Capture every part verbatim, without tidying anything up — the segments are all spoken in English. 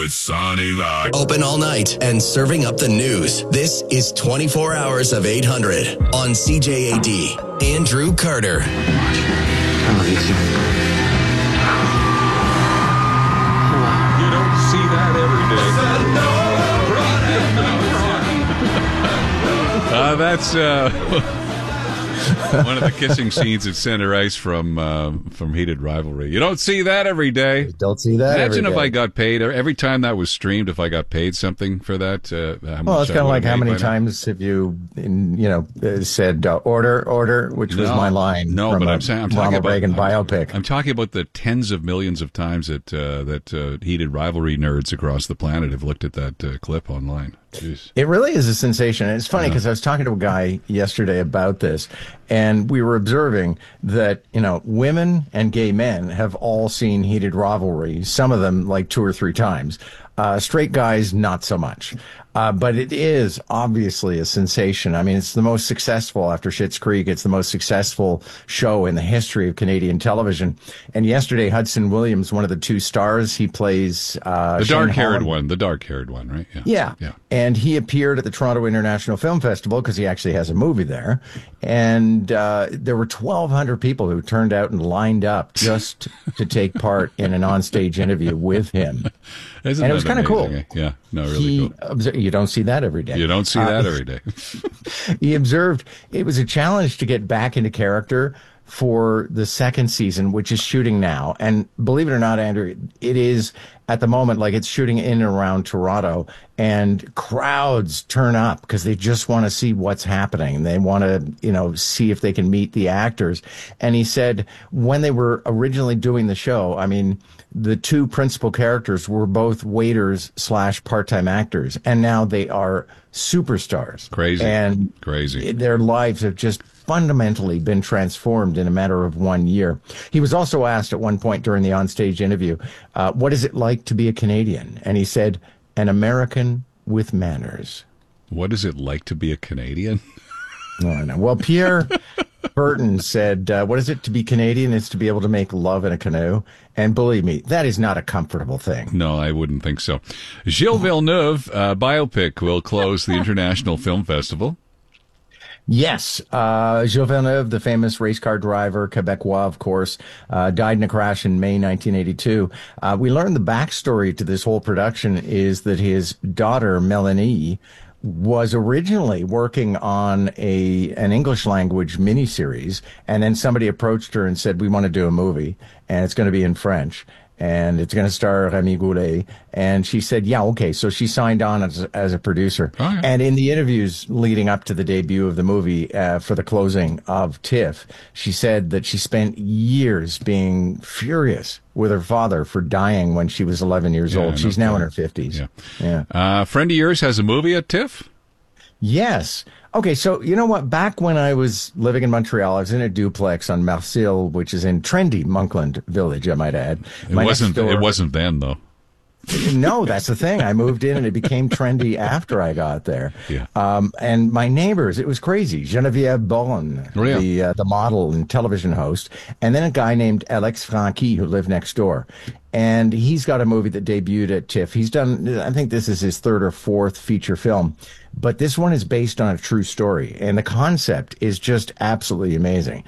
with Sonny Live. Open all night and serving up the news. This is twenty-four hours of eight hundred on C J A D. Andrew Carter. Oh, easy. You don't see that every day. uh, that's uh, one of the kissing scenes at Center Ice from uh, from Heated Rivalry. You don't see that every day. Don't see that Imagine every if day. I got paid every time that was streamed. If I got paid something for that, uh, how Well, much it's I kind of would like have how made many by now. times have you, in, you know, uh, said uh, order, order, which was No, my line. No, from but a I'm saying I'm talking Ronald about Reagan I'm, biopic. I'm talking about the tens of millions of times that uh, that uh, Heated Rivalry nerds across the planet have looked at that uh, clip online. Jeez. It really is a sensation. And it's funny because I was talking to a guy yesterday about this, and we were observing that, you know, women and gay men have all seen Heated Rivalry, some of them like two or three times. Uh, straight guys, not so much. Uh, but it is obviously a sensation. I mean, it's the most successful after Schitt's Creek. It's the most successful show in the history of Canadian television. And yesterday, Hudson Williams, one of the two stars, he plays uh, The Shane dark-haired Holland. one, the dark-haired one, right? Yeah. Yeah. Yeah. And he appeared at the Toronto International Film Festival because he actually has a movie there. And uh, there were twelve hundred people who turned out and lined up just to take part in an onstage interview with him. Isn't And it was that kind of cool. amazing, eh? Yeah. No, really He cool. obser- you don't see that every day. You don't see Uh, that every day. He observed it was a challenge to get back into character for the second season, which is shooting now. And believe it or not, Andrew, it is at the moment like it's shooting in and around Toronto, and crowds turn up because they just want to see what's happening. They want to, you know, see if they can meet the actors. And he said when they were originally doing the show, I mean, the two principal characters were both waiters slash part-time actors, and now they are superstars. Crazy. And Crazy. their lives have just fundamentally been transformed in a matter of one year. He was also asked at one point during the onstage interview, uh, what is it like to be a Canadian? And he said, an American with manners. What is it like to be a Canadian? Oh, I know. Well, Pierre Burton said, uh, what is it to be Canadian? It's to be able to make love in a canoe. And believe me, that is not a comfortable thing. No, I wouldn't think so. Gilles Villeneuve, uh, biopic, will close the International Film Festival. Yes. Uh, Gilles Villeneuve, the famous race car driver, Quebecois, of course, uh, died in a crash in May nineteen eighty-two. Uh, we learned the backstory to this whole production is that his daughter, Melanie, was originally working on a an English language miniseries, and then somebody approached her and said, we want to do a movie, and it's going to be in French. And it's going to star Remy Goulet. And she said, yeah, okay. So she signed on as, as a producer. Oh, yeah. And in the interviews leading up to the debut of the movie uh, for the closing of TIFF, she said that she spent years being furious with her father for dying when she was eleven years Yeah, old. no She's now in kidding. her fifties. Yeah. Yeah. Uh, a friend of yours has a movie at TIFF? Yes. Okay, so you know what? Back when I was living in Montreal, I was in a duplex on Marcille, which is in trendy Monkland Village, I might add. It My wasn't. next door- It wasn't then, though. No, that's the thing. I moved in and it became trendy after I got there. Yeah. Um, and my neighbors, it was crazy. Geneviève Bourne, Oh, yeah. the uh, the model and television host, and then a guy named Alex Franqui who lived next door. And he's got a movie that debuted at TIFF. He's done, I think this is his third or fourth feature film, but this one is based on a true story. And the concept is just absolutely amazing.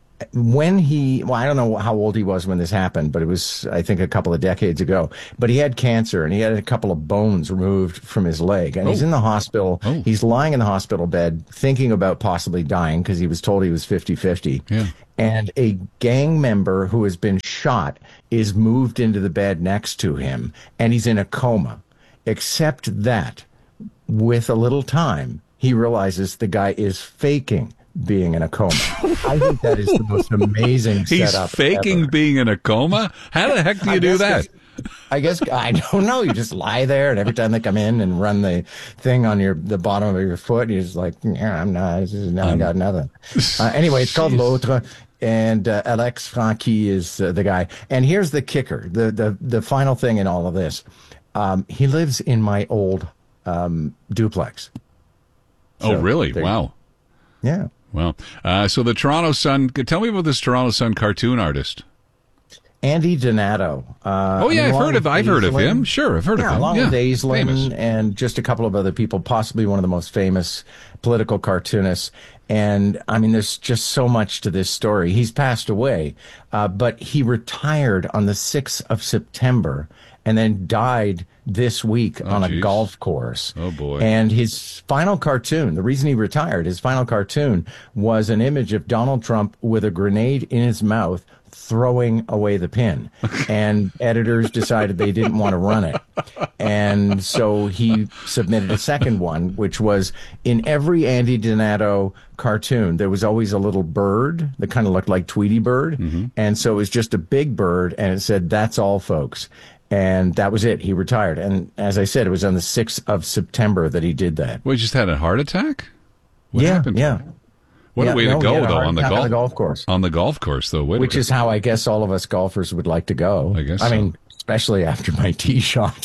When he, well, I don't know how old he was when this happened, but it was, I think, a couple of decades ago. But he had cancer and he had a couple of bones removed from his leg. And he's Oh. in the hospital. Oh. He's lying in the hospital bed thinking about possibly dying because he was told he was fifty-fifty. Yeah. And a gang member who has been shot is moved into the bed next to him and he's in a coma. Except that, with a little time, he realizes the guy is faking being in a coma. I think that is the most amazing He's setup faking ever. being in a coma? How the heck do you I do guess that? 'cause- I guess I don't know. You just lie there, and every time they come in and run the thing on your the bottom of your foot, you're just like, yeah, I'm not. This is, no, I got nothing. Uh, anyway, it's called L'Autre, and uh, Alex Franqui is uh, the guy. And here's the kicker: the the the final thing in all of this, um, he lives in my old um, duplex. Oh, So, really? there- Wow. Yeah. Well, uh, so the Toronto Sun. Tell me about this Toronto Sun cartoon artist. Andy Donato. Uh, oh yeah, I mean, I've heard of I've heard of him. Sure, I've heard yeah, of him. Along yeah, with Aislinn famous. and just a couple of other people, possibly one of the most famous political cartoonists. And I mean, there's just so much to this story. He's passed away, uh, but he retired on the sixth of September and then died this week Oh, on a geez. golf course. Oh, boy. And his final cartoon, the reason he retired, his final cartoon was an image of Donald Trump with a grenade in his mouth throwing away the pin. And editors decided they didn't want to run it. And so he submitted a second one, which was in every Andy Donato cartoon, there was always a little bird that kind of looked like Tweety Bird. Mm-hmm. And so it was just a big bird, and it said, "That's all, folks." And that was it. He retired. And as I said, it was on the sixth of September that he did that. Well, he just had a heart attack? What yeah, happened to yeah. him? What Yeah, a way no, to he go, had a though, heart on the attack golf, on the golf course. On the golf course, though. Wait a Which minute. is how I guess all of us golfers would like to go. I guess I so. mean, especially after my tee shot.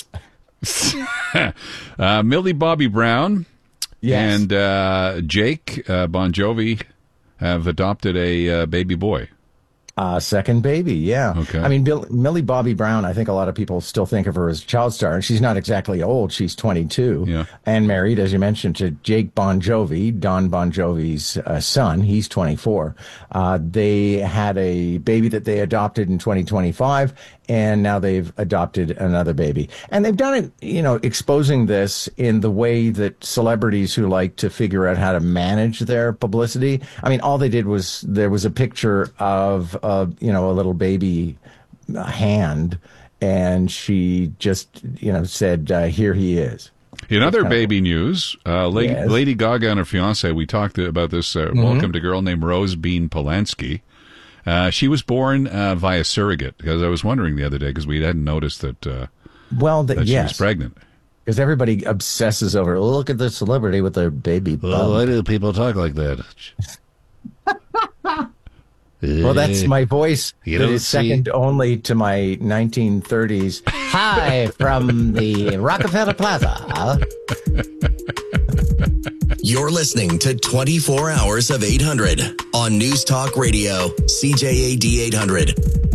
uh, Millie Bobby Brown Yes. and uh, Jake uh, Bon Jovi have adopted a uh, baby boy. Uh, second baby, yeah. Okay. I mean, Bill, Millie Bobby Brown, I think a lot of people still think of her as a child star, and she's not exactly old. She's twenty-two Yeah. and married, as you mentioned, to Jake Bon Jovi, Don Bon Jovi's uh, son. He's twenty-four. Uh, they had a baby that they adopted in twenty twenty-five, and now they've adopted another baby. And they've done it, you know, exposing this in the way that celebrities who like to figure out how to manage their publicity. I mean, all they did was there was a picture of, uh, you know, a little baby hand, and she just, you know, said, uh, "Here he is." In other baby news, uh, Lady, Yes. Lady Gaga and her fiance, we talked about this, uh, Mm-hmm. welcomed a girl named Rose Bean Polanski. Uh, she was born uh, via surrogate, because I was wondering the other day, because we hadn't noticed that, uh, Well, the, that she was yes, pregnant. because everybody obsesses over, look at the celebrity with their baby bump. do people talk like that? Well, that's my voice. You That don't is second see- only to my nineteen thirties. Hi from the Rockefeller Plaza. You're listening to twenty-four Hours of eight hundred on News Talk Radio, C J A D eight hundred.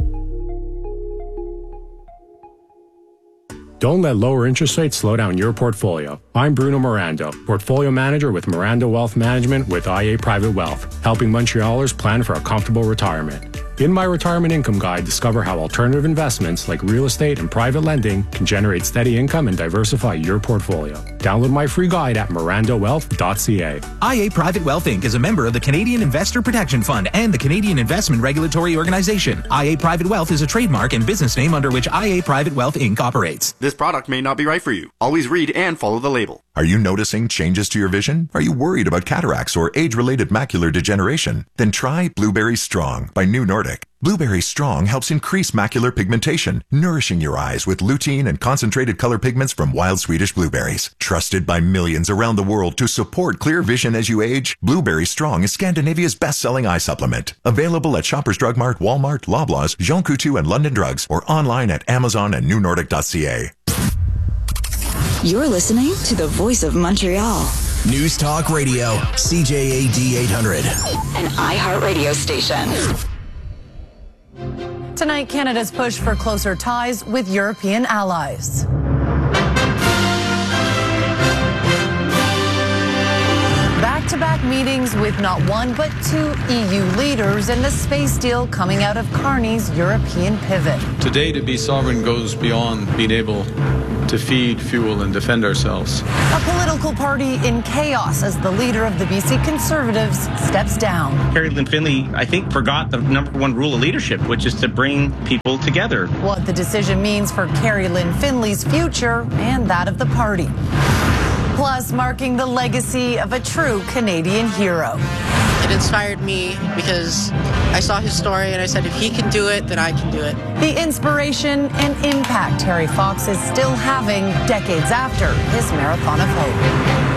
Don't let lower interest rates slow down your portfolio. I'm Bruno Miranda, Portfolio Manager with Miranda Wealth Management with I A Private Wealth, helping Montrealers plan for a comfortable retirement. In my Retirement Income Guide, discover how alternative investments like real estate and private lending can generate steady income and diversify your portfolio. Download my free guide at miranda wealth dot c a. I A Private Wealth Incorporated is a member of the Canadian Investor Protection Fund and the Canadian Investment Regulatory Organization. I A Private Wealth is a trademark and business name under which I A Private Wealth Incorporated operates. This product may not be right for you. Always read and follow the label. Are you noticing changes to your vision? Are you worried about cataracts or age-related macular degeneration? Then try Blueberry Strong by New Nordic. Blueberry Strong helps increase macular pigmentation, nourishing your eyes with lutein and concentrated color pigments from wild Swedish blueberries. Trusted by millions around the world to support clear vision as you age, Blueberry Strong is Scandinavia's best-selling eye supplement. Available at Shoppers Drug Mart, Walmart, Loblaws, Jean Coutu, and London Drugs, or online at Amazon and new nordic dot c a. You're listening to the Voice of Montreal, News Talk Radio, C J A D eight hundred. an iHeart radio station. Tonight, Canada's push for closer ties with European allies. Back-to-back meetings with not one but two E U leaders and the space deal coming out of Carney's European pivot. Today, to be sovereign goes beyond being able to feed, fuel, and defend ourselves. A political party in chaos as the leader of the B C Conservatives steps down. Carrie Lynn Finley, I think, forgot the number one rule of leadership, which is to bring people together. What the decision means for Carrie Lynn Finley's future and that of the party. Plus, marking the legacy of a true Canadian hero. It inspired me because I saw his story and I said, if he can do it, then I can do it. The inspiration and impact Terry Fox is still having decades after his Marathon of Hope.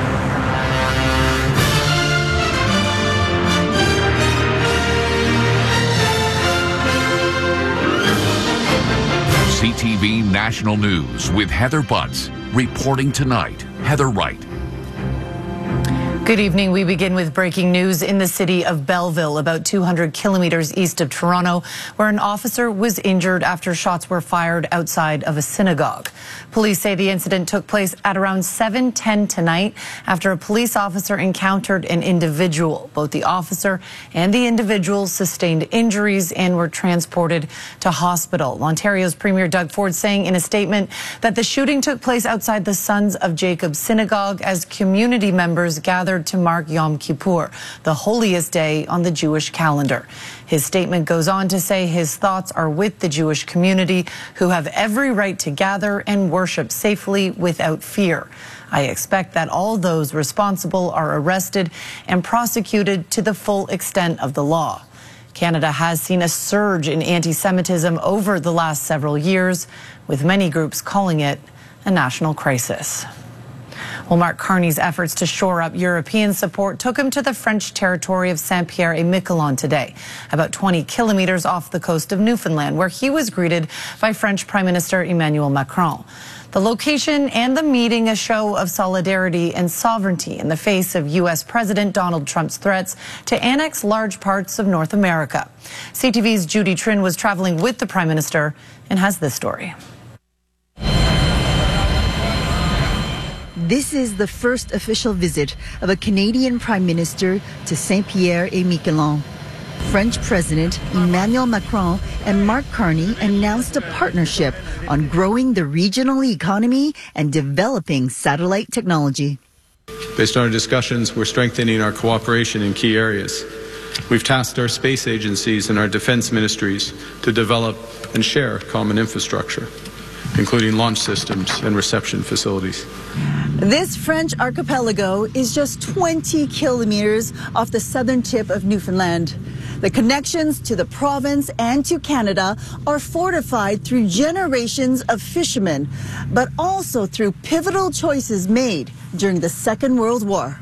C T V National News with Heather Butts. Reporting tonight, Heather Wright. Good evening. We begin with breaking news in the city of Belleville, about two hundred kilometers east of Toronto, where an officer was injured after shots were fired outside of a synagogue. Police say the incident took place at around seven ten tonight after a police officer encountered an individual. Both the officer and the individual sustained injuries and were transported to hospital. Ontario's Premier Doug Ford saying in a statement that the shooting took place outside the Sons of Jacob Synagogue as community members gathered to mark Yom Kippur, the holiest day on the Jewish calendar. His statement goes on to say his thoughts are with the Jewish community, who have every right to gather and worship safely without fear. I expect that all those responsible are arrested and prosecuted to the full extent of the law. Canada has seen a surge in anti-Semitism over the last several years, with many groups calling it a national crisis. Well, Mark Carney's efforts to shore up European support took him to the French territory of Saint-Pierre-et-Miquelon today, about twenty kilometers off the coast of Newfoundland, where he was greeted by French Prime Minister Emmanuel Macron. The location and the meeting a show of solidarity and sovereignty in the face of U S President Donald Trump's threats to annex large parts of North America. C T V's Judy Trinh was traveling with the Prime Minister and has this story. This is the first official visit of a Canadian Prime Minister to Saint-Pierre-et-Miquelon. French President Emmanuel Macron and Mark Carney announced a partnership on growing the regional economy and developing satellite technology. Based on our discussions, we're strengthening our cooperation in key areas. We've tasked our space agencies and our defense ministries to develop and share common infrastructure, including launch systems and reception facilities. This French archipelago is just twenty kilometers off the southern tip of Newfoundland. The connections to the province and to Canada are fortified through generations of fishermen, but also through pivotal choices made during the Second World War.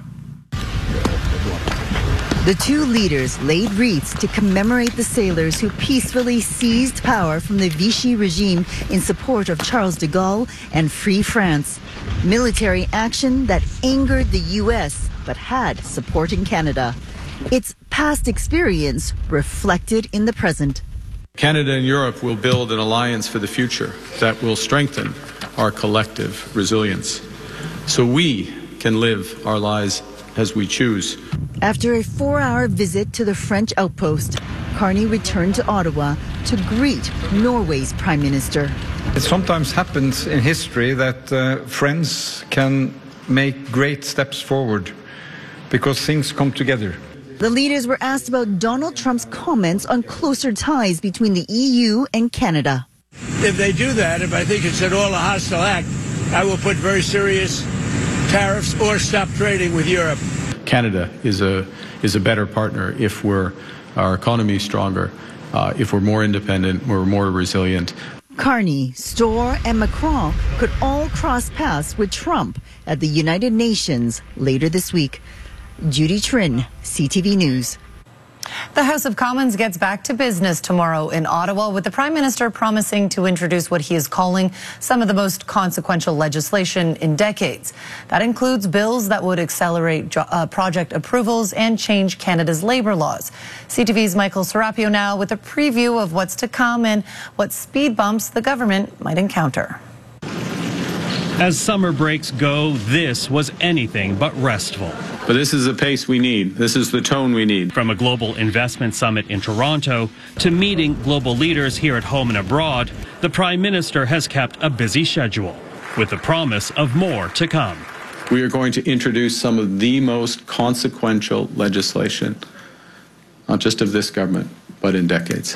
The two leaders laid wreaths to commemorate the sailors who peacefully seized power from the Vichy regime in support of Charles de Gaulle and Free France. Military action that angered the U S but had support in Canada. Its past experience reflected in the present. Canada and Europe will build an alliance for the future that will strengthen our collective resilience, so we can live our lives as we choose. After a four-hour visit to the French outpost, Carney returned to Ottawa to greet Norway's Prime Minister. It sometimes happens in history that uh, friends can make great steps forward because things come together. The leaders were asked about Donald Trump's comments on closer ties between the E U and Canada. If they do that, if I think it's at all a hostile act, I will put very serious tariffs or stop trading with Europe. Canada is a is a better partner if we're our economy is stronger, uh, if we're more independent, we're more resilient. Carney, Storr, and Macron could all cross paths with Trump at the United Nations later this week. Judy Trinh, C T V News. The House of Commons gets back to business tomorrow in Ottawa, with the Prime Minister promising to introduce what he is calling some of the most consequential legislation in decades. That includes bills that would accelerate uh, project approvals and change Canada's labour laws. C T V's Michael Serapio now with a preview of what's to come and what speed bumps the government might encounter. As summer breaks go, this was anything but restful. But this is the pace we need. This is the tone we need. From a global investment summit in Toronto to meeting global leaders here at home and abroad, the Prime Minister has kept a busy schedule, with the promise of more to come. We are going to introduce some of the most consequential legislation, not just of this government, but in decades.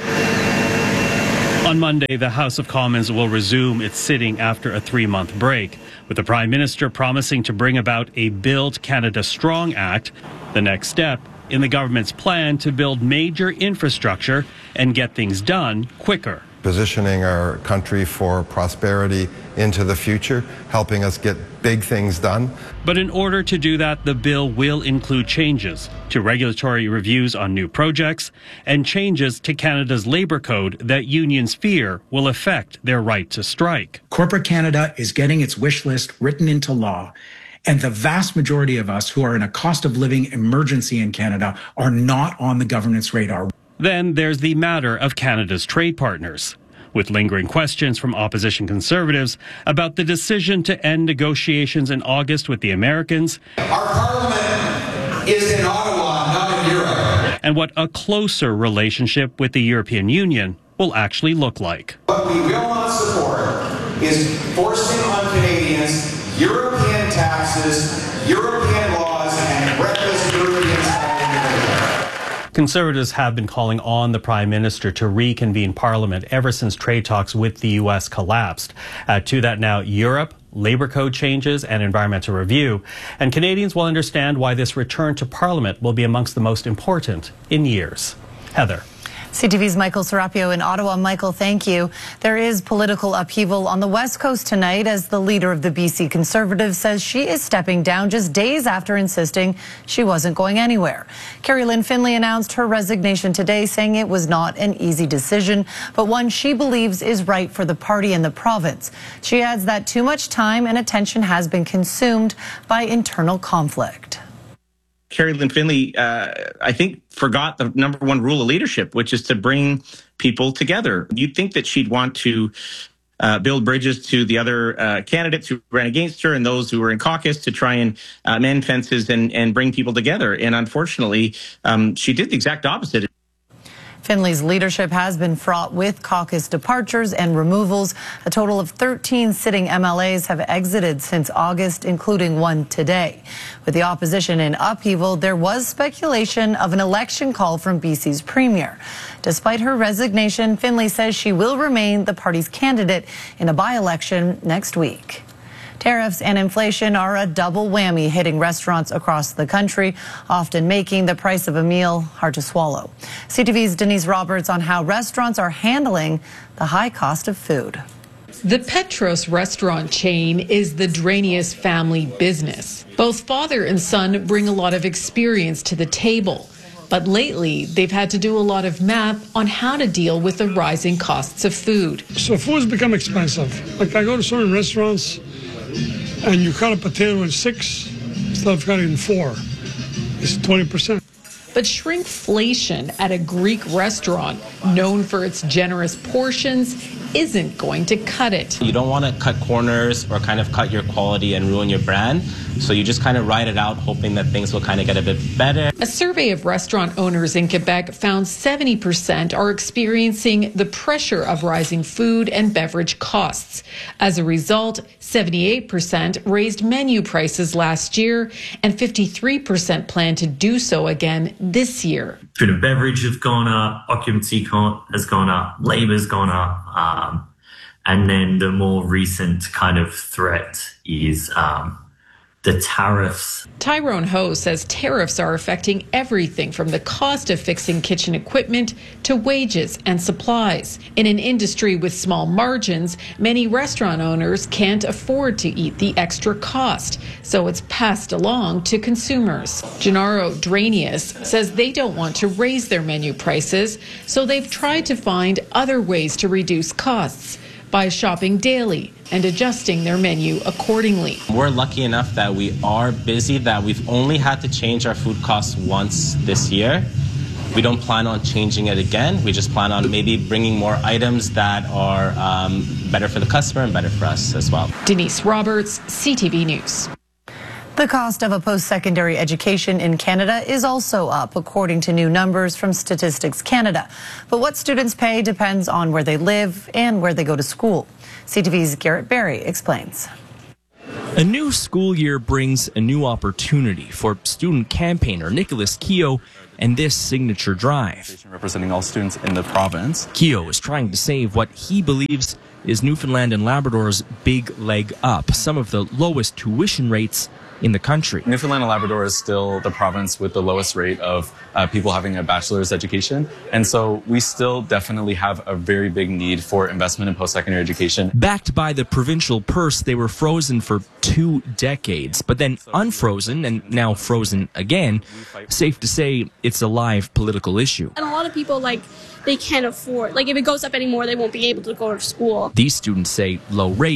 On Monday, the House of Commons will resume its sitting after a three-month break, with the Prime Minister promising to bring about a Build Canada Strong Act, the next step in the government's plan to build major infrastructure and get things done quicker. Positioning our country for prosperity into the future, helping us get big things done. But in order to do that, the bill will include changes to regulatory reviews on new projects and changes to Canada's labour code that unions fear will affect their right to strike. Corporate Canada is getting its wish list written into law, And the vast majority of us who are in a cost of living emergency in Canada are not on the government's radar. Then there's the matter of Canada's trade partners, with lingering questions from opposition Conservatives about the decision to end negotiations in August with the Americans. Our parliament is in Ottawa, not in Europe. And what a closer relationship with the European Union will actually look like. What we will not support is forcing on Canadians European taxes, European laws, and reckless European spending. Conservatives have been calling on the Prime Minister to reconvene Parliament ever since trade talks with the U S collapsed. Uh, to that now, Europe, Labour Code changes, and environmental review. And Canadians will understand why this return to Parliament will be amongst the most important in years. Heather. C T V's Michael Serapio in Ottawa. Michael, thank you. There is political upheaval on the West Coast tonight as the leader of the B C Conservatives says she is stepping down just days after insisting she wasn't going anywhere. Carrie Lynn Finley announced her resignation today, saying it was not an easy decision, but one she believes is right for the party and the province. She adds that too much time and attention has been consumed by internal conflict. Carrie Lynn Finley, uh, I think, forgot the number one rule of leadership, which is to bring people together. You'd think that she'd want to uh, build bridges to the other uh, candidates who ran against her and those who were in caucus to try and uh, mend fences and, and bring people together. And unfortunately, um, she did the exact opposite. Finley's leadership has been fraught with caucus departures and removals. A total of thirteen sitting M L As have exited since August, including one today. With the opposition in upheaval, there was speculation of an election call from B C's premier. Despite her resignation, Finley says she will remain the party's candidate in a by-election next week. Tariffs and inflation are a double whammy hitting restaurants across the country, often making the price of a meal hard to swallow. C T V's Denise Roberts on how restaurants are handling the high cost of food. The Petros restaurant chain is the Dranius family business. Both father and son bring a lot of experience to the table. But lately, they've had to do a lot of math on how to deal with the rising costs of food. So food's become expensive. Like I go to certain restaurants, and you cut a potato in six instead of cutting in four. It's twenty percent. But shrinkflation at a Greek restaurant, known for its generous portions, isn't going to cut it. You don't want to cut corners or kind of cut your quality and ruin your brand. So you just kind of ride it out, hoping that things will kind of get a bit better. A survey of restaurant owners in Quebec found seventy percent are experiencing the pressure of rising food and beverage costs. As a result, seventy-eight percent raised menu prices last year, and fifty-three percent plan to do so again this year. Food and beverage have gone up, occupancy has gone up, labor's gone up, um, and then the more recent kind of threat is um, the tariffs. Tyrone Ho says tariffs are affecting everything from the cost of fixing kitchen equipment to wages and supplies. In an industry with small margins, many restaurant owners can't afford to eat the extra cost, so it's passed along to consumers. Gennaro Dranius says they don't want to raise their menu prices, so they've tried to find other ways to reduce costs by shopping daily and adjusting their menu accordingly. We're lucky enough that we are busy, that we've only had to change our food costs once this year. We don't plan on changing it again. We just plan on maybe bringing more items that are um, better for the customer and better for us as well. Denise Roberts, C T V News. The cost of a post-secondary education in Canada is also up, according to new numbers from Statistics Canada. But what students pay depends on where they live and where they go to school. C T V's Garrett Berry explains. A new school year brings a new opportunity for student campaigner Nicholas Keogh and this signature drive. Representing all students in the province. Keogh is trying to save what he believes is Newfoundland and Labrador's big leg up, some of the lowest tuition rates in the country. Newfoundland and Labrador is still the province with the lowest rate of uh, people having a bachelor's education. And so we still definitely have a very big need for investment in post-secondary education. Backed by the provincial purse, they were frozen for two decades, but then unfrozen and now frozen again. Safe to say it's a live political issue. And a lot of people, like, they can't afford, like if it goes up anymore, they won't be able to go to school. These students say low rates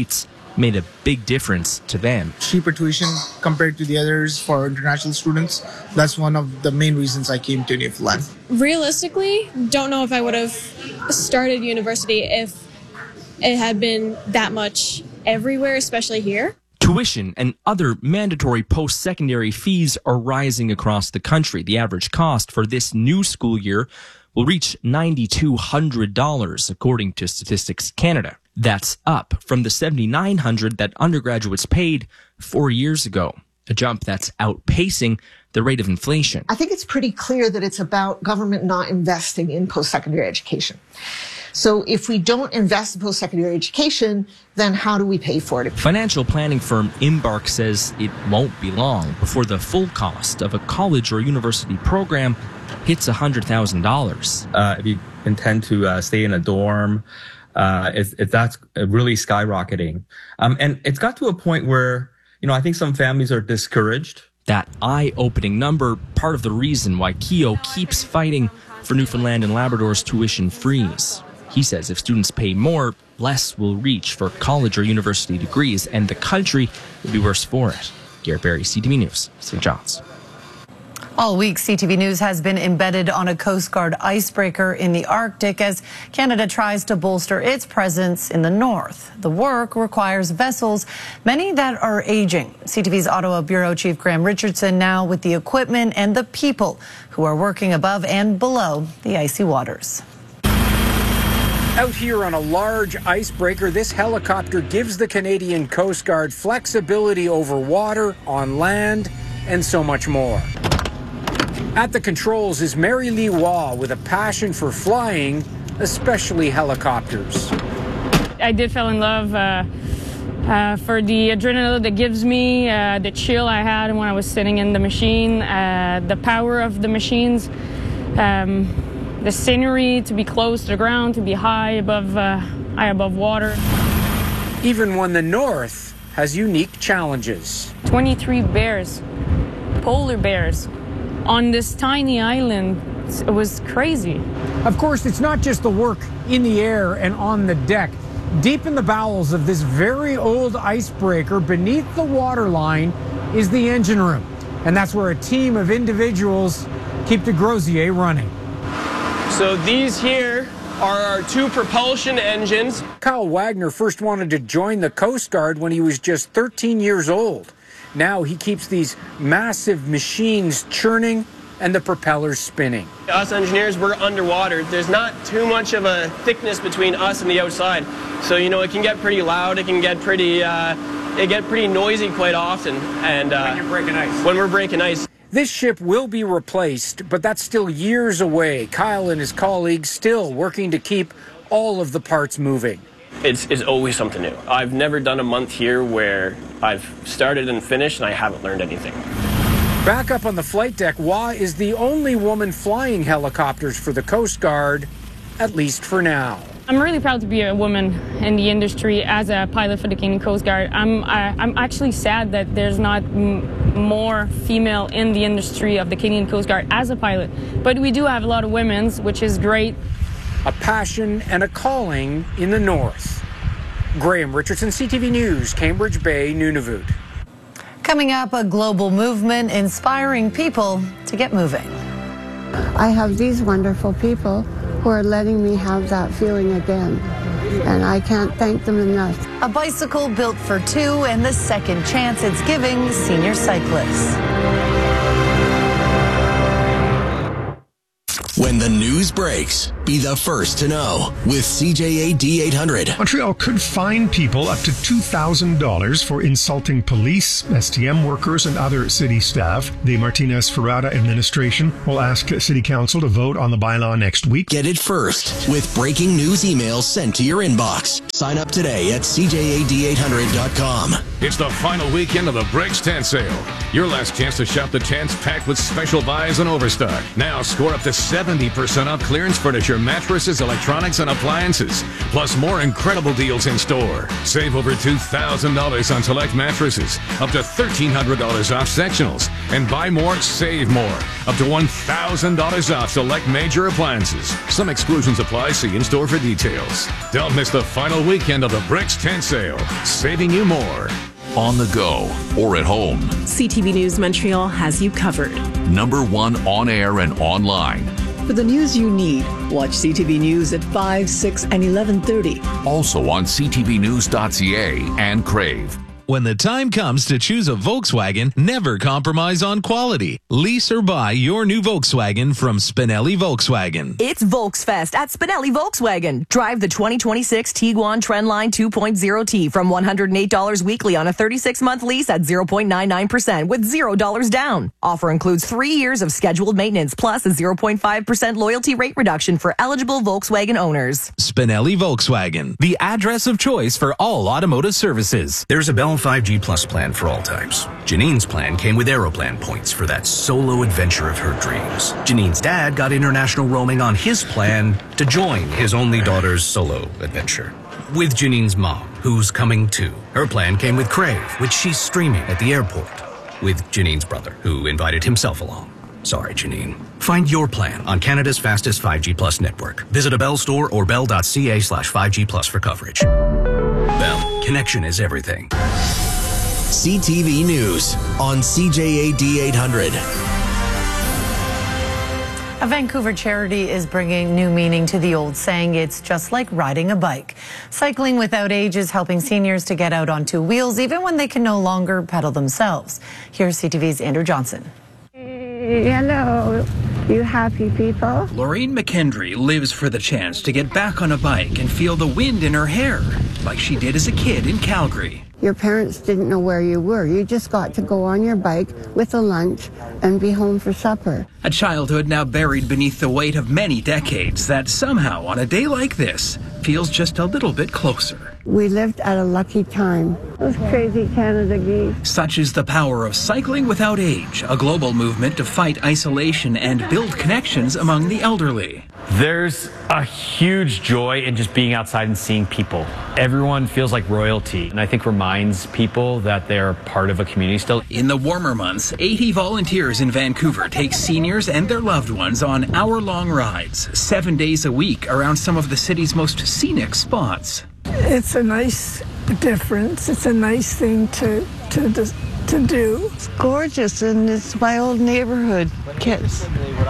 made a big difference to them. Cheaper tuition compared to the others for international students. That's one of the main reasons I came to Newfoundland. Realistically, don't know if I would have started university if it had been that much everywhere, especially here. Tuition and other mandatory post-secondary fees are rising across the country. The average cost for this new school year will reach nine thousand two hundred dollars, according to Statistics Canada. That's up from the seven thousand nine hundred dollars that undergraduates paid four years ago, a jump that's outpacing the rate of inflation. I think it's pretty clear that it's about government not investing in post-secondary education. So if we don't invest in post-secondary education, then how do we pay for it? Financial planning firm Embark says it won't be long before the full cost of a college or university program hits one hundred thousand dollars. Uh, if you intend to uh, stay in a dorm, uh, it's, it, that's really skyrocketing. Um, and it's got to a point where, you know, I think some families are discouraged. That eye-opening number, part of the reason why Keogh keeps fighting for Newfoundland and Labrador's tuition freeze. He says if students pay more, less will reach for college or university degrees, and the country will be worse for it. Garrett Berry, C T V News, Saint John's. All week, C T V News has been embedded on a Coast Guard icebreaker in the Arctic as Canada tries to bolster its presence in the north. The work requires vessels, many that are aging. C T V's Ottawa Bureau Chief Graham Richardson now with the equipment and the people who are working above and below the icy waters. Out here on a large icebreaker, this helicopter gives the Canadian Coast Guard flexibility over water, on land, and so much more. At the controls is Mary Lee Waugh with a passion for flying, especially helicopters. I did fall in love uh, uh, for the adrenaline that gives me, uh, the chill I had when I was sitting in the machine, uh, the power of the machines, um, the scenery, to be close to the ground, to be high above, uh, high above water. Even when the north has unique challenges. twenty-three bears, polar bears, on this tiny island. It was crazy. Of course, it's not just the work in the air and on the deck. Deep in the bowels of this very old icebreaker, beneath the waterline, is the engine room. And that's where a team of individuals keep the Grozier running. So these here are our two propulsion engines. Kyle Wagner first wanted to join the Coast Guard when he was just thirteen years old. Now he keeps these massive machines churning and the propellers spinning. Us engineers, we're underwater. There's not too much of a thickness between us and the outside. So, you know, it can get pretty loud. It can get pretty, uh, it get pretty noisy quite often. And uh, when you're breaking ice. When we're breaking ice. This ship will be replaced, but that's still years away. Kyle and his colleagues still working to keep all of the parts moving. It's, it's always something new. I've never done a month here where I've started and finished and I haven't learned anything. Back up on the flight deck, Waugh is the only woman flying helicopters for the Coast Guard, at least for now. I'm really proud to be a woman in the industry as a pilot for the Canadian Coast Guard. I'm, I, I'm actually sad that there's not m more female in the industry of the Canadian Coast Guard as a pilot. But we do have a lot of women's, which is great. A passion and a calling in the north. Graham Richardson, C T V News, Cambridge Bay, Nunavut. Coming up, a global movement inspiring people to get moving. I have these wonderful people who are letting me have that feeling again, and I can't thank them enough. A bicycle built for two and the second chance it's giving senior cyclists. When the news breaks, be the first to know with C J A D eight hundred. Montreal could fine people up to two thousand dollars for insulting police, S T M workers, and other city staff. The Martinez-Ferrada administration will ask City Council to vote on the bylaw next week. Get it first with breaking news emails sent to your inbox. Sign up today at C J A D eight hundred dot com. It's the final weekend of the Breaks Tent Sale. Your last chance to shop the tents packed with special buys and overstock. Now score up to seventy percent off clearance furniture, mattresses, electronics, and appliances. Plus more incredible deals in store. Save over two thousand dollars on select mattresses. Up to thirteen hundred dollars off sectionals. And buy more, save more. Up to one thousand dollars off select major appliances. Some exclusions apply. See in store for details. Don't miss the final weekend of the Bricks tent sale, saving you more. On the go or at home. C T V News Montreal has you covered. Number one on air and online. For the news you need, watch C T V News at five, six, and eleven thirty. Also on c t v news dot c a and Crave. When the time comes to choose a Volkswagen, never compromise on quality. Lease or buy your new Volkswagen from Spinelli Volkswagen. It's Volksfest at Spinelli Volkswagen. Drive the twenty twenty-six Tiguan Trendline two point oh T from one hundred eight dollars weekly on a thirty-six month lease at zero point nine nine percent with zero dollars down. Offer includes three years of scheduled maintenance plus a zero point five percent loyalty rate reduction for eligible Volkswagen owners. Spinelli Volkswagen, the address of choice for all automotive services. There's a Bell five G Plus plan for all types. Janine's plan came with Aeroplan points for that solo adventure of her dreams. Janine's dad got international roaming on his plan to join his only daughter's solo adventure. With Janine's mom, who's coming too. Her plan came with Crave, which she's streaming at the airport. With Janine's brother, who invited himself along. Sorry, Janine. Find your plan on Canada's fastest five G Plus network. Visit a Bell store or bell.ca slash 5G Plus for coverage. Bell, connection is everything. C T V News on C J A D eight hundred. A Vancouver charity is bringing new meaning to the old saying, it's just like riding a bike. Cycling Without Age is helping seniors to get out on two wheels even when they can no longer pedal themselves. Here's C T V's Andrew Johnson. Hello, you happy people? Lorraine McKendry lives for the chance to get back on a bike and feel the wind in her hair, like she did as a kid in Calgary. Your parents didn't know where you were. You just got to go on your bike with a lunch and be home for supper. A childhood now buried beneath the weight of many decades that somehow, on a day like this, feels just a little bit closer. We lived at a lucky time. Those crazy Canada geese. Such is the power of Cycling Without Age, a global movement to fight isolation and build connections among the elderly. There's a huge joy in just being outside and seeing people. Everyone feels like royalty, and I think reminds people that they're part of a community still. In the warmer months, eighty volunteers in Vancouver take seniors and their loved ones on hour-long rides, seven days a week around some of the city's most scenic spots. It's a nice difference. It's a nice thing to to to do. It's gorgeous, and it's my old neighborhood, kids.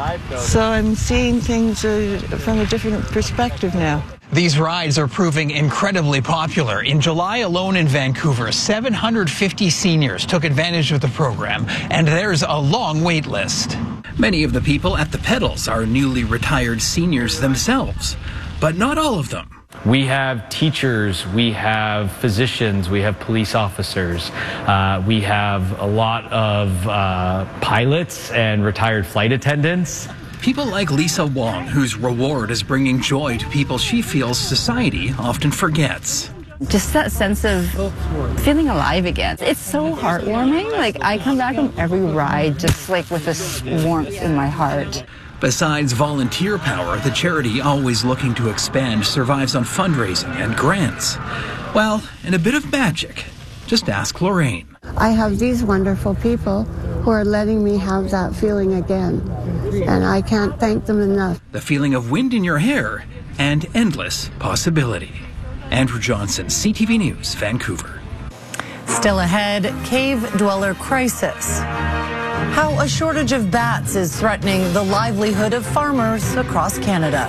So I'm seeing things uh, from a different perspective now. These rides are proving incredibly popular. In July alone in Vancouver, seven hundred fifty seniors took advantage of the program, and there's a long wait list. Many of the people at the pedals are newly retired seniors themselves, but not all of them. We have teachers, we have physicians, we have police officers, uh, we have a lot of uh, pilots and retired flight attendants. People like Lisa Wong, whose reward is bringing joy to people she feels society often forgets. Just that sense of feeling alive again. It's so heartwarming. Like, I come back from every ride just like with this warmth in my heart. Besides volunteer power, the charity, always looking to expand, survives on fundraising and grants. Well, and a bit of magic. Just ask Lorraine. I have these wonderful people who are letting me have that feeling again, and I can't thank them enough. The feeling of wind in your hair and endless possibility. Andrew Johnson, C T V News, Vancouver. Still ahead, cave dweller crisis. How a shortage of bats is threatening the livelihood of farmers across Canada.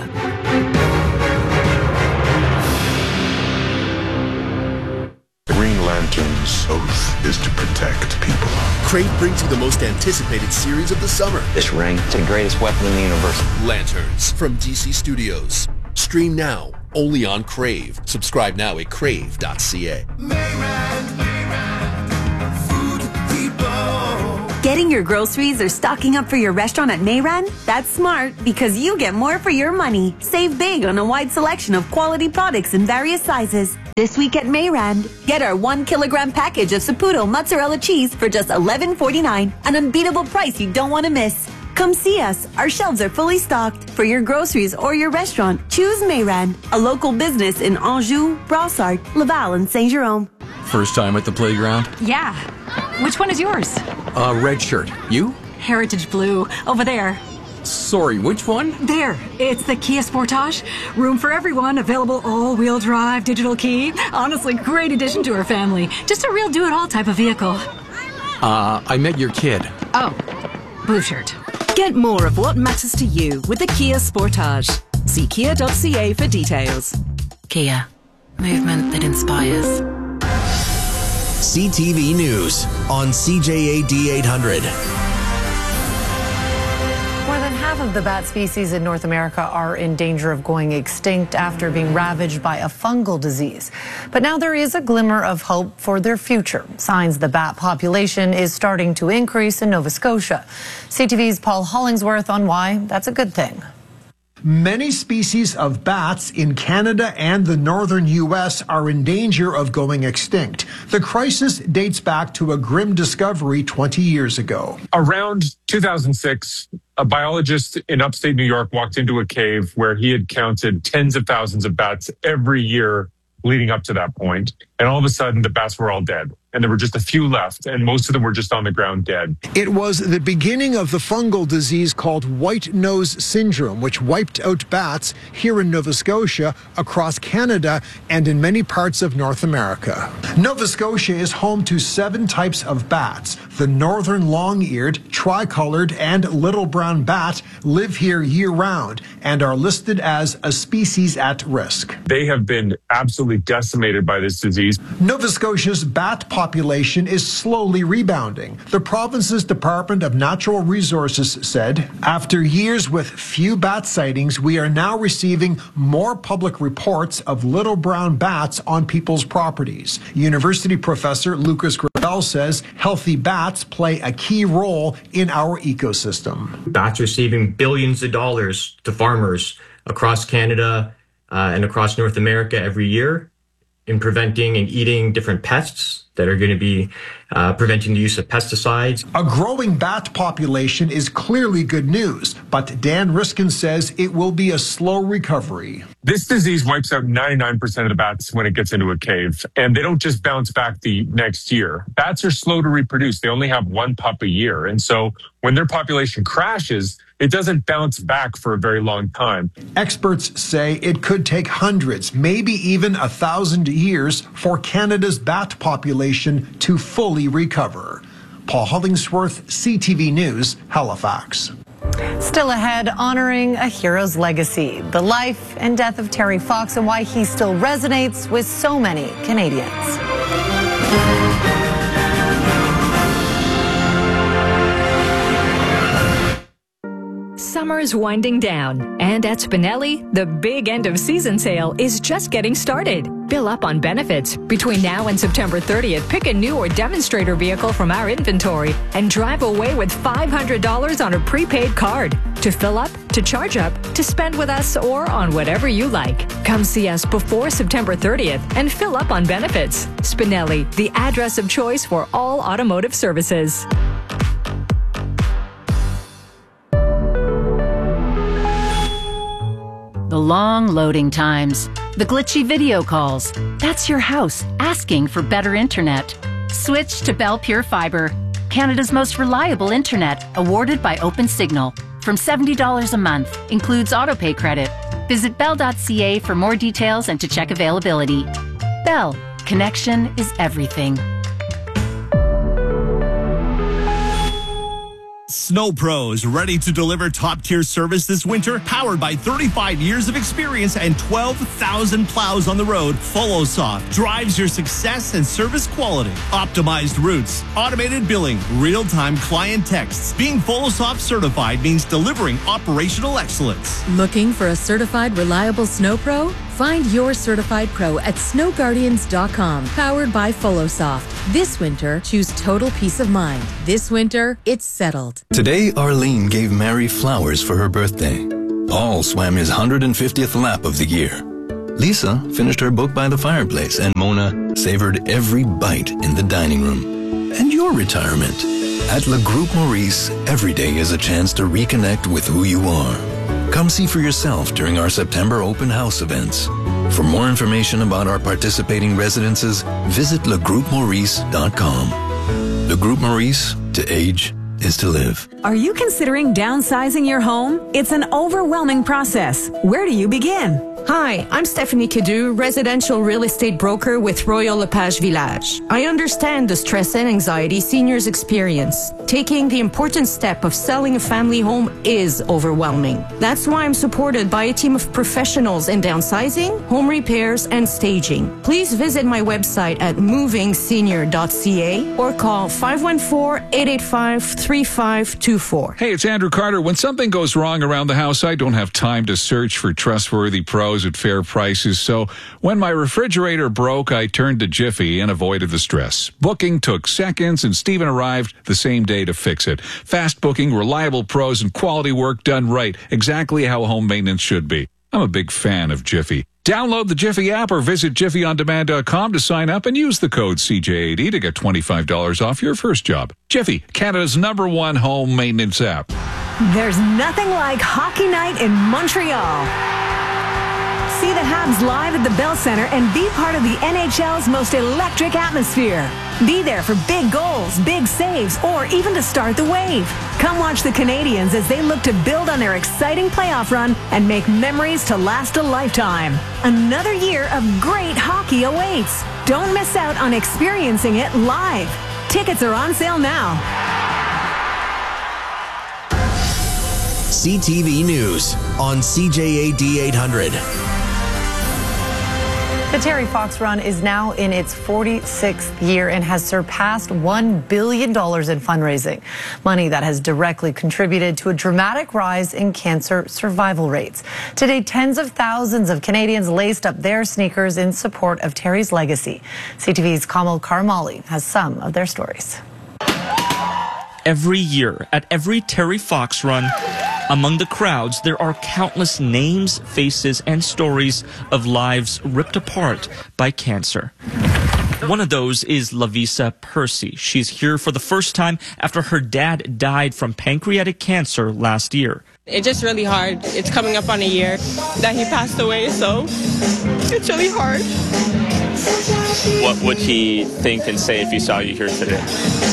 Green Lantern's oath is to protect people. Crave brings you the most anticipated series of the summer. This ring, it's the greatest weapon in the universe. Lanterns from D C Studios. Stream now, only on Crave. Subscribe now at crave dot c a. Getting your groceries or stocking up for your restaurant at Mayran? That's smart because you get more for your money. Save big on a wide selection of quality products in various sizes. This week at Mayran, get our one kilogram package of Saputo mozzarella cheese for just eleven forty-nine, an unbeatable price you don't want to miss. Come see us. Our shelves are fully stocked. For your groceries or your restaurant, choose Mayran, a local business in Anjou, Brossard, Laval, and Saint Jerome. First time at the playground? Yeah. Which one is yours? Uh, red shirt. You? Heritage blue. Over there. Sorry, which one? There, it's the Kia Sportage. Room for everyone, available all-wheel drive, digital key. Honestly, great addition to our family. Just a real do-it-all type of vehicle. Uh, I met your kid. Oh, blue shirt. Get more of what matters to you with the Kia Sportage. See kia dot c a for details. Kia, movement that inspires. C T V News on C J A D eight hundred. More than half of the bat species in North America are in danger of going extinct after being ravaged by a fungal disease. But now there is a glimmer of hope for their future. Signs the bat population is starting to increase in Nova Scotia. C T V's Paul Hollingsworth on why that's a good thing. Many species of bats in Canada and the northern U S are in danger of going extinct. The crisis dates back to a grim discovery twenty years ago. Around two thousand six, a biologist in upstate New York walked into a cave where he had counted tens of thousands of bats every year leading up to that point. And all of a sudden, the bats were all dead. And there were just a few left, and most of them were just on the ground dead. It was the beginning of the fungal disease called white nose syndrome, which wiped out bats here in Nova Scotia, across Canada, and in many parts of North America. Nova Scotia is home to seven types of bats. The northern long-eared, tricolored, and little brown bat live here year-round and are listed as a species at risk. They have been absolutely decimated by this disease. Nova Scotia's bat population is slowly rebounding. The province's Department of Natural Resources said, after years with few bat sightings, we are now receiving more public reports of little brown bats on people's properties. University professor Lucas Gravel says healthy bats play a key role in our ecosystem. Bats are saving billions of dollars to farmers across Canada uh, and across North America every year in preventing and eating different pests that are going to be uh, preventing the use of pesticides. A growing bat population is clearly good news, but Dan Riskin says it will be a slow recovery. This disease wipes out ninety-nine percent of the bats when it gets into a cave, and they don't just bounce back the next year. Bats are slow to reproduce. They only have one pup a year, and so when their population crashes, it doesn't bounce back for a very long time. Experts say it could take hundreds, maybe even a thousand years for Canada's bat population to fully recover. Paul Hollingsworth, C T V News, Halifax. Still ahead, honoring a hero's legacy, the life and death of Terry Fox and why he still resonates with so many Canadians. Summer's winding down, and at Spinelli, the big end of season sale is just getting started. Fill up on benefits. Between now and September thirtieth, pick a new or demonstrator vehicle from our inventory and drive away with five hundred dollars on a prepaid card. To fill up, to charge up, to spend with us, or on whatever you like. Come see us before September thirtieth and fill up on benefits. Spinelli, the address of choice for all automotive services. The long loading times, the glitchy video calls. That's your house asking for better internet. Switch to Bell Pure Fiber, Canada's most reliable internet, awarded by OpenSignal. From seventy dollars a month, includes autopay credit. Visit bell dot c a for more details and to check availability. Bell, connection is everything. Snow Pros, ready to deliver top-tier service this winter? Powered by thirty-five years of experience and twelve thousand plows on the road, FoloSoft drives your success and service quality. Optimized routes, automated billing, real-time client texts. Being FoloSoft certified means delivering operational excellence. Looking for a certified, reliable Snow Pro? Find your certified pro at snow guardians dot com. Powered by FoloSoft. This winter, choose total peace of mind. This winter, it's settled. Today, Arlene gave Mary flowers for her birthday. Paul swam his one hundred fiftieth lap of the year. Lisa finished her book by the fireplace, and Mona savored every bite in the dining room. And your retirement. At Le Groupe Maurice, every day is a chance to reconnect with who you are. Come see for yourself during our September open house events. For more information about our participating residences, visit le groupe maurice dot com. Le Groupe Maurice, to age is to live. Are you considering downsizing your home? It's an overwhelming process. Where do you begin? Hi, I'm Stephanie Cadu, residential real estate broker with Royal Lepage Village. I understand the stress and anxiety seniors experience. Taking the important step of selling a family home is overwhelming. That's why I'm supported by a team of professionals in downsizing, home repairs, and staging. Please visit my website at moving senior dot c a or call five one four, eight eight five, three five two four. Hey, it's Andrew Carter. When something goes wrong around the house, I don't have time to search for trustworthy pros at fair prices. So when my refrigerator broke, I turned to Jiffy and avoided the stress. Booking took seconds, and Steven arrived the same day to fix it. Fast booking, reliable pros, and quality work done right. Exactly how home maintenance should be. I'm a big fan of Jiffy. Download the Jiffy app or visit jiffy on demand dot com to sign up and use the code C J A D to get twenty-five dollars off your first job. Jiffy, Canada's number one home maintenance app. There's nothing like hockey night in Montreal. See the Habs live at the Bell Centre and be part of the N H L's most electric atmosphere. Be there for big goals, big saves, or even to start the wave. Come watch the Canadians as they look to build on their exciting playoff run and make memories to last a lifetime. Another year of great hockey awaits. Don't miss out on experiencing it live. Tickets are on sale now. C T V News on C J A D eight hundred. The Terry Fox Run is now in its forty-sixth year and has surpassed one billion dollars in fundraising, money that has directly contributed to a dramatic rise in cancer survival rates. Today, tens of thousands of Canadians laced up their sneakers in support of Terry's legacy. C T V's Kamal Karamali has some of their stories. Every year, at every Terry Fox Run, among the crowds, there are countless names, faces, and stories of lives ripped apart by cancer. One of those is Lavisa Percy. She's here for the first time after her dad died from pancreatic cancer last year. It's just really hard. It's coming up on a year that he passed away, so it's really hard. What would he think and say if he saw you here today?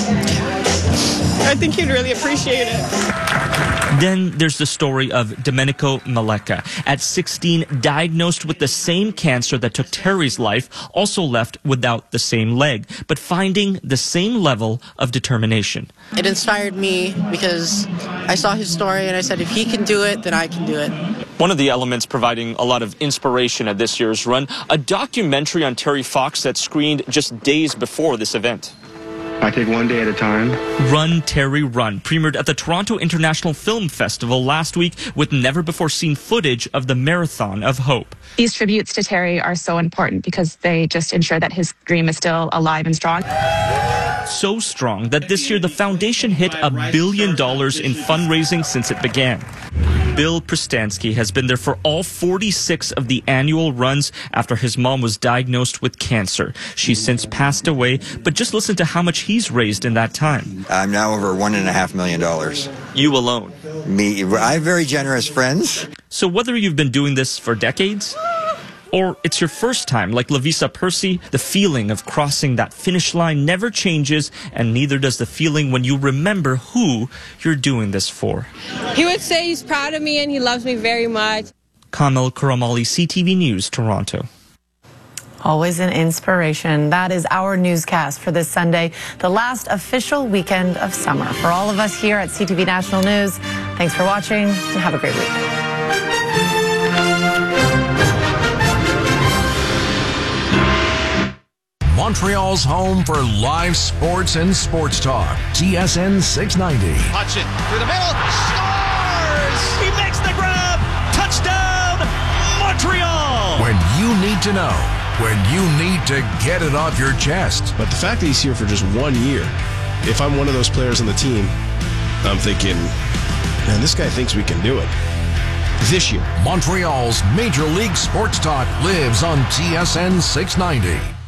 I think he'd really appreciate it. Then there's the story of Domenico Maleka. At sixteen, diagnosed with the same cancer that took Terry's life, also left without the same leg, but finding the same level of determination. It inspired me because I saw his story and I said, if he can do it, then I can do it. One of the elements providing a lot of inspiration at this year's run, a documentary on Terry Fox that screened just days before this event. I take one day at a time. Run, Terry, Run premiered at the Toronto International Film Festival last week with never-before-seen footage of the Marathon of Hope. These tributes to Terry are so important because they just ensure that his dream is still alive and strong. So strong that this year the foundation hit a billion dollars in fundraising since it began. Bill Pristansky has been there for all forty-six of the annual runs after his mom was diagnosed with cancer. She's since passed away, but just listen to how much he's raised in that time. I'm now over one and a half million dollars. You alone? Me. I have very generous friends. So whether you've been doing this for decades, or it's your first time, like Lavisa Percy, the feeling of crossing that finish line never changes, and neither does the feeling when you remember who you're doing this for. He would say he's proud of me and he loves me very much. Kamal Karamali, C T V News, Toronto. Always an inspiration. That is our newscast for this Sunday, the last official weekend of summer. For all of us here at C T V National News, thanks for watching and have a great week. Montreal's home for live sports and sports talk. T S N six ninety. Hutchin through the middle. Scores! He makes the grab. Touchdown, Montreal! When you need to know. When you need to get it off your chest. But the fact that he's here for just one year, if I'm one of those players on the team, I'm thinking, man, this guy thinks we can do it. This year. Montreal's Major League Sports Talk lives on T S N six ninety.